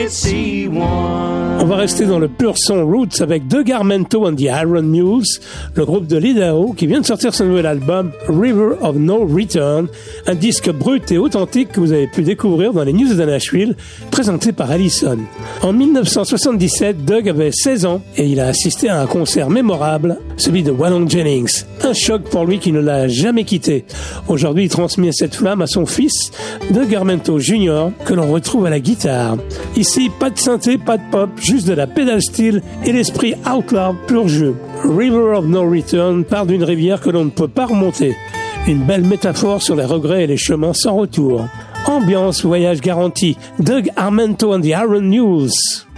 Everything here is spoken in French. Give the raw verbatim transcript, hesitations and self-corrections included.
On va rester dans le pur son roots avec Doug Armento and the Iron Mules, le groupe de l'Idaho qui vient de sortir son nouvel album River of No Return, un disque brut et authentique que vous avez pu découvrir dans les news de Nashville, présenté par Allison. En dix-neuf cent soixante-dix-sept, Doug avait seize ans et il a assisté à un concert mémorable, celui de Waylon Jennings. Un choc pour lui qui ne l'a jamais quitté. Aujourd'hui, il transmet cette flamme à son fils, Doug Armento junior, que l'on retrouve à la guitare. Ici, pas de synthé, pas de pop, juste de la pédale steel et l'esprit outlaw pur jeu. River of No Return part d'une rivière que l'on ne peut pas remonter. Une belle métaphore sur les regrets et les chemins sans retour. Ambiance, voyage garanti. Doug Armento and the Iron Mules.